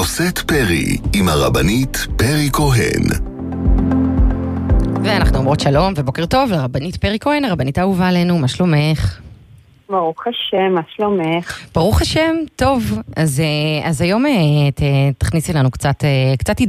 נושאת פרי עם הרבנית פרי כהן. ואנחנו אומרות שלום ובוקר טוב לרבנית פרי כהן, הרבנית האהובה עלינו, מה שלומך? ברוך השם, מה שלומך? ברוך השם, טוב. אז היום תכניסי לנו קצת